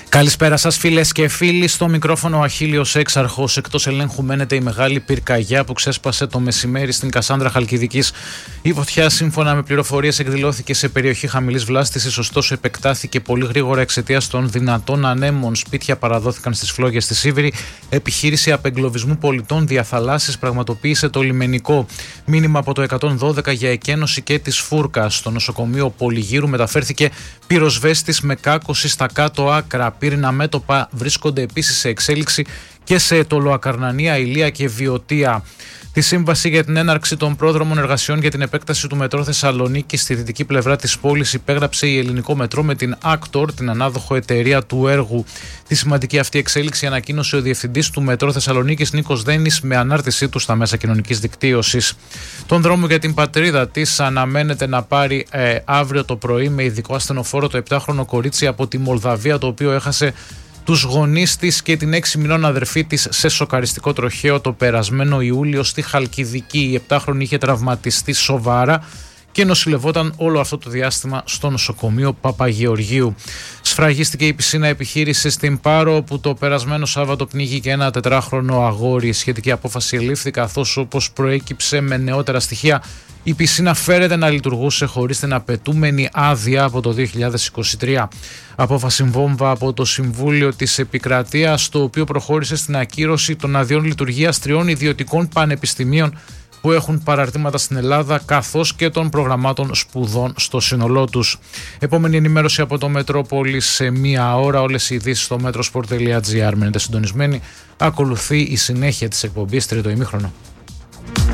Καλησπέρα σας φίλες και φίλοι, στο μικρόφωνο ο Αχίλιος Έξαρχος. Εκτός ελέγχου μένεται η μεγάλη πυρκαγιά που ξέσπασε το μεσημέρι στην Κασάνδρα Χαλκιδικής. Η φωτιά, σύμφωνα με πληροφορίες, εκδηλώθηκε σε περιοχή χαμηλής βλάστησης, ωστόσο επεκτάθηκε πολύ γρήγορα εξαιτίας των δυνατών ανέμων. Σπίτια παραδόθηκαν στις φλόγες στη Σίβηρη. Επιχείρηση απεγκλωβισμού πολιτών διαθαλάσσης πραγματοποίησε το λιμενικό. Μήνυμα από το 112 για εκένωση και της Φούρκας. Στο νοσοκομείο Πολυγύρου μεταφέρθηκε πυροσβέστης με κάκωση στα κάτω άκρα. Πύρινα μέτωπα βρίσκονται επίσης σε εξέλιξη και σε Αιτωλοακαρνανία, Ηλία και Βιωτία. Τη σύμβαση για την έναρξη των πρόδρομων εργασιών για την επέκταση του μετρό Θεσσαλονίκη στη δυτική πλευρά της πόλης υπέγραψε η Ελληνικό Μετρό με την Άκτορ, την ανάδοχο εταιρεία του έργου. Τη σημαντική αυτή εξέλιξη ανακοίνωσε ο διευθυντής του Μετρό Θεσσαλονίκης Νίκος Δένης με ανάρτησή του στα μέσα κοινωνικής δικτύωσης. Τον δρόμο για την πατρίδα της αναμένεται να πάρει αύριο το πρωί με ειδικό ασθενοφόρο το 7χρονο κορίτσι από τη Μολδαβία, το οποίο έχασε τους γονείς της και την 6 μηνών αδερφή της σε σοκαριστικό τροχαίο το περασμένο Ιούλιο στη Χαλκιδική. Η 7χρονη είχε τραυματιστεί σοβαρά και νοσηλευόταν όλο αυτό το διάστημα στο νοσοκομείο Παπαγεωργίου. Σφραγίστηκε η πισίνα επιχείρηση στην Πάρο, όπου το περασμένο Σάββατο πνίγηκε ένα 4χρονο αγόρι. Η σχετική απόφαση ελήφθη, καθώς όπως προέκυψε με νεότερα στοιχεία, η πισίνα φέρεται να λειτουργούσε χωρίς την απαιτούμενη άδεια από το 2023. Απόφαση βόμβα από το Συμβούλιο της Επικρατείας, το οποίο προχώρησε στην ακύρωση των αδειών λειτουργίας 3 ιδιωτικών πανεπιστημίων που έχουν παραρτήματα στην Ελλάδα, καθώς και των προγραμμάτων σπουδών στο σύνολό τους. Επόμενη ενημέρωση από το Μετρόπολη σε 1 ώρα. Όλες οι ειδήσεις στο metrosport.gr. Μένετε συντονισμένοι. Ακολουθεί η συνέχεια της εκπομπής, τρίτο ημίχρονο.